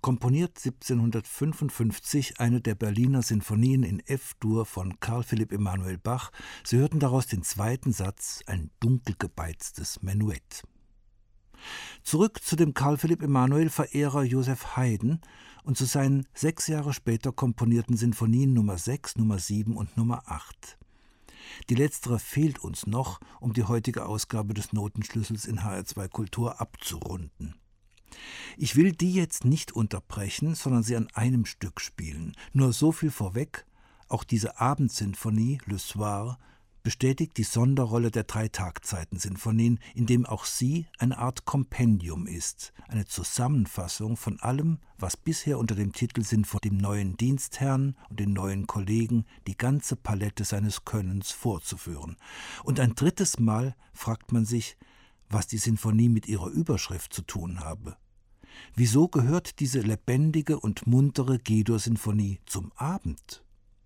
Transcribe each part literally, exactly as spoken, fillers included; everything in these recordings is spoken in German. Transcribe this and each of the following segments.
komponiert siebzehnhundertfünfundfünfzig eine der Berliner Sinfonien in F-Dur von Carl Philipp Emanuel Bach. Sie hörten daraus den zweiten Satz, ein dunkel gebeiztes Menuett. Zurück zu dem Carl Philipp Emanuel-Verehrer Joseph Haydn und zu seinen sechs Jahre später komponierten Sinfonien Nummer sechs, Nummer sieben und Nummer acht. Die letztere fehlt uns noch, um die heutige Ausgabe des Notenschlüssels in H R zwei Kultur abzurunden. Ich will die jetzt nicht unterbrechen, sondern sie an einem Stück spielen. Nur so viel vorweg, auch diese Abendsinfonie, Le Soir, bestätigt die Sonderrolle der Drei-Tagzeiten-Sinfonien, in dem auch sie eine Art Kompendium ist, eine Zusammenfassung von allem, was bisher unter dem Titel Sinfonie dem neuen Dienstherrn und den neuen Kollegen die ganze Palette seines Könnens vorzuführen. Und ein drittes Mal fragt man sich, was die Sinfonie mit ihrer Überschrift zu tun habe. Wieso gehört diese lebendige und muntere G-Dur-Sinfonie zum Abend?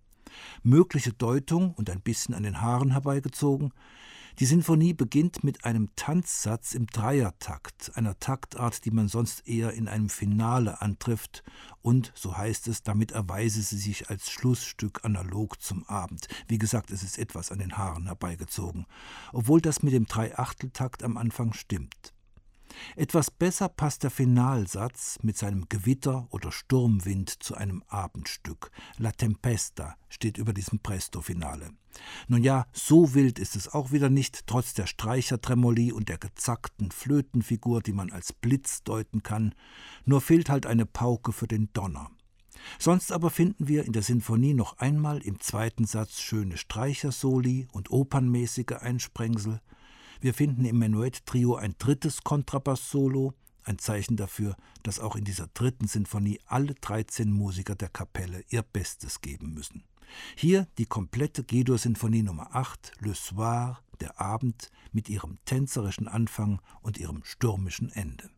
Mögliche Deutung und ein bisschen an den Haaren herbeigezogen: Die Sinfonie beginnt mit einem Tanzsatz im Dreiertakt, einer Taktart, die man sonst eher in einem Finale antrifft, und, so heißt es, damit erweise sie sich als Schlussstück analog zum Abend. Wie gesagt, es ist etwas an den Haaren herbeigezogen, obwohl das mit dem Dreiachteltakt am Anfang stimmt. Etwas besser passt der Finalsatz mit seinem Gewitter oder Sturmwind zu einem Abendstück. La Tempesta steht über diesem Presto-Finale. Nun ja, so wild ist es auch wieder nicht, trotz der Streichertremolie und der gezackten Flötenfigur, die man als Blitz deuten kann. Nur fehlt halt eine Pauke für den Donner. Sonst aber finden wir in der Sinfonie noch einmal im zweiten Satz schöne Streichersoli und opernmäßige Einsprengsel. Wir finden im Menuett-Trio ein drittes Kontrabass-Solo, ein Zeichen dafür, dass auch in dieser dritten Sinfonie alle dreizehn Musiker der Kapelle ihr Bestes geben müssen. Hier die komplette G-Dur-Sinfonie Nummer acht, Le Soir, der Abend, mit ihrem tänzerischen Anfang und ihrem stürmischen Ende.